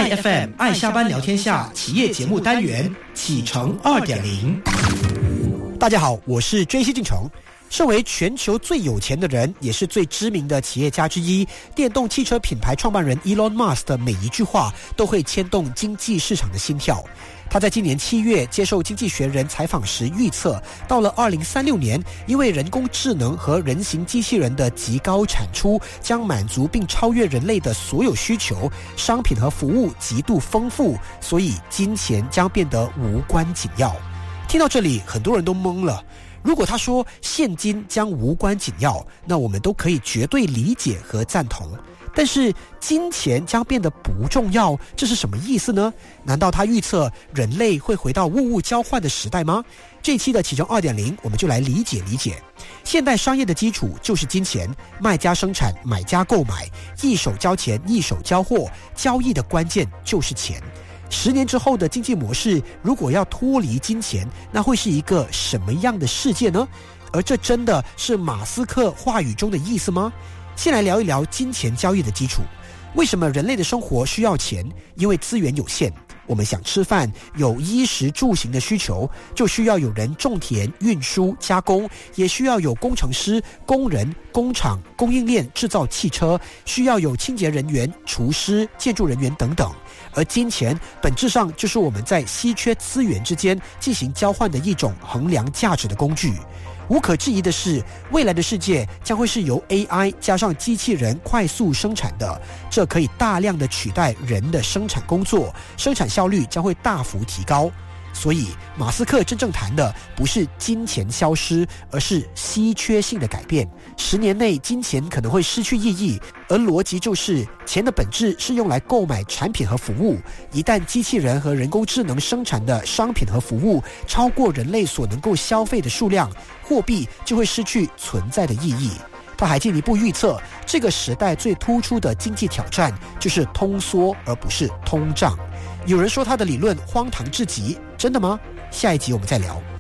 爱 FM 爱下班聊天下企业节目单元启程 2.0。 大家好，我是追星进程。身为全球最有钱的人，也是最知名的企业家之一，电动汽车品牌创办人 Elon Musk 的每一句话都会牵动经济市场的心跳。他在今年7月接受《经济学人》采访时预测，到了2036年，因为人工智能和人形机器人的极高产出将满足并超越人类的所有需求，商品和服务极度丰富，所以金钱将变得无关紧要。听到这里，很多人都懵了。如果他说现金将无关紧要，那我们都可以绝对理解和赞同。但是金钱将变得不重要，这是什么意思呢？难道他预测人类会回到物物交换的时代吗？这一期的启程 2.0 我们就来理解。现代商业的基础就是金钱，卖家生产，买家购买，一手交钱，一手交货，交易的关键就是钱。10年之后的经济模式，如果要脱离金钱，那会是一个什么样的世界呢？而这真的是马斯克话语中的意思吗？先来聊一聊金钱交易的基础。为什么人类的生活需要钱？因为资源有限，我们想吃饭，有衣食住行的需求，就需要有人种田、运输、加工，也需要有工程师、工人、工厂、供应链制造汽车，需要有清洁人员、厨师、建筑人员等等。而金钱本质上就是我们在稀缺资源之间进行交换的一种衡量价值的工具。无可置疑的是，未来的世界将会是由 AI 加上机器人快速生产的，这可以大量的取代人的生产工作，生产效率将会大幅提高。所以马斯克真正谈的不是金钱消失，而是稀缺性的改变。10年内金钱可能会失去意义，而逻辑就是钱的本质是用来购买产品和服务，一旦机器人和人工智能生产的商品和服务超过人类所能够消费的数量，货币就会失去存在的意义。他还进一步预测，这个时代最突出的经济挑战就是通缩，而不是通胀。有人说他的理论荒唐至极，真的吗？下一集我们再聊。